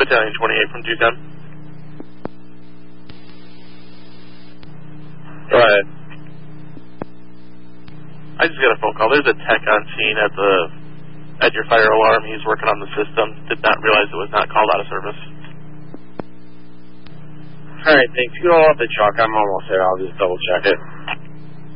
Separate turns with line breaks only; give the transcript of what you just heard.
Battalion 28 from 210.
Go ahead.
I just got a phone call. There's a tech on scene at your fire alarm. He's working on the system. Did not realize it was not called out of service.
Alright, thanks. Go off the truck. I'm almost there. I'll just double check it.